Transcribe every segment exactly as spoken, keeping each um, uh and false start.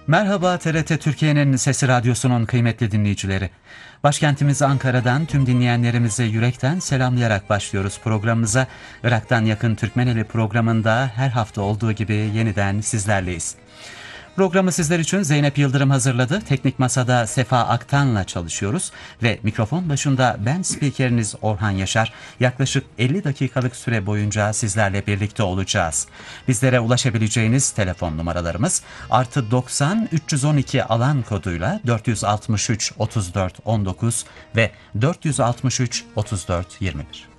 Merhaba T R T Türkiye'nin Sesi Radyosu'nun kıymetli dinleyicileri. Başkentimiz Ankara'dan tüm dinleyenlerimizi yürekten selamlayarak başlıyoruz programımıza. Irak'tan yakın Türkmeneli programında her hafta olduğu gibi yeniden sizlerleyiz. Programı sizler için Zeynep Yıldırım hazırladı. Teknik Masa'da Sefa Aktan'la çalışıyoruz ve mikrofon başında ben spikeriniz Orhan Yaşar. Yaklaşık elli dakikalık süre boyunca sizlerle birlikte olacağız. Bizlere ulaşabileceğiniz telefon numaralarımız artı doksan üç yüz on iki alan koduyla dört yüz altmış üç otuz dört on dokuz ve dört yüz altmış üç otuz dört yirmi bir.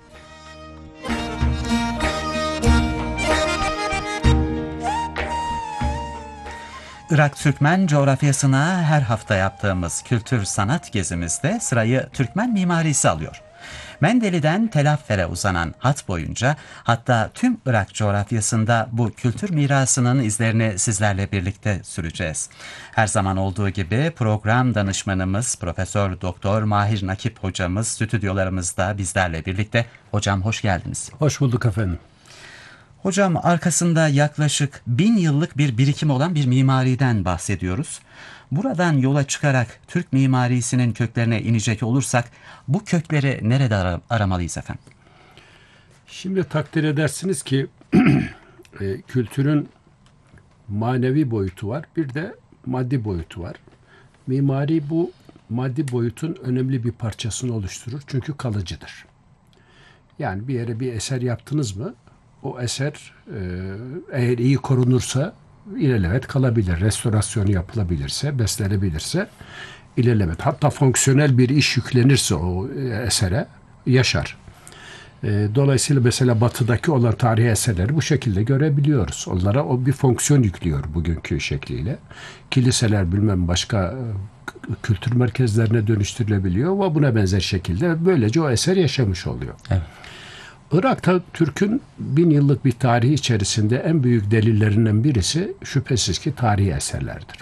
Irak Türkmen coğrafyasına her hafta yaptığımız kültür sanat gezimizde sırayı Türkmen mimarisi alıyor. Mendeli'den Tel Affer'e uzanan hat boyunca hatta tüm Irak coğrafyasında bu kültür mirasının izlerini sizlerle birlikte süreceğiz. Her zaman olduğu gibi program danışmanımız Profesör Doktor Mahir Nakip hocamız stüdyolarımızda bizlerle birlikte. Hocam hoş geldiniz. Hoş bulduk efendim. Hocam arkasında yaklaşık bin yıllık bir birikim olan bir mimariden bahsediyoruz. Buradan yola çıkarak Türk mimarisinin köklerine inecek olursak bu kökleri nerede ar- aramalıyız efendim? Şimdi takdir edersiniz ki e, kültürün manevi boyutu var, bir de maddi boyutu var. Mimari bu maddi boyutun önemli bir parçasını oluşturur çünkü kalıcıdır. Yani bir yere bir eser yaptınız mı, o eser e, eğer iyi korunursa ilelebet kalabilir. Restorasyonu yapılabilirse, beslenebilirse ilelebet. Hatta fonksiyonel bir iş yüklenirse o esere yaşar. E, dolayısıyla mesela batıdaki olan tarihi eserleri bu şekilde görebiliyoruz. Onlara o bir fonksiyon yüklüyor bugünkü şekliyle. Kiliseler bilmem başka e, kültür merkezlerine dönüştürülebiliyor ve buna benzer şekilde böylece o eser yaşamış oluyor. Evet. Irak'ta Türk'ün bin yıllık bir tarihi içerisinde en büyük delillerinden birisi şüphesiz ki tarihi eserlerdir.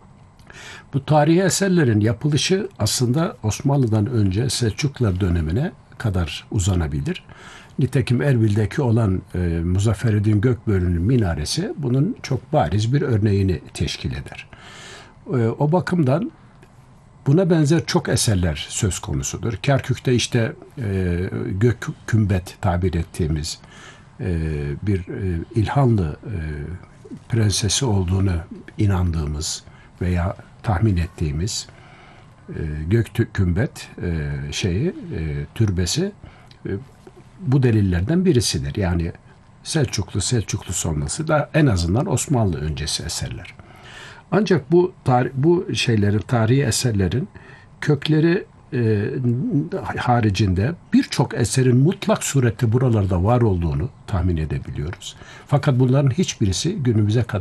Bu tarihi eserlerin yapılışı aslında Osmanlı'dan önce Selçuklular dönemine kadar uzanabilir. Nitekim Erbil'deki olan e, Muzaffereddin Gökbörü'nün minaresi bunun çok bariz bir örneğini teşkil eder. E, o bakımdan buna benzer çok eserler söz konusudur. Kerkük'te işte e, gök kümbet tabir ettiğimiz e, bir e, İlhanlı e, prensesi olduğunu inandığımız veya tahmin ettiğimiz e, gök kümbet e, şeyi e, türbesi e, bu delillerden birisidir. Yani Selçuklu, Selçuklu sonrası da en azından Osmanlı öncesi eserler. Ancak bu tarih, bu şeylerin, tarihi eserlerin kökleri e, haricinde birçok eserin mutlak surette buralarda var olduğunu tahmin edebiliyoruz. Fakat bunların hiçbirisi günümüze kadar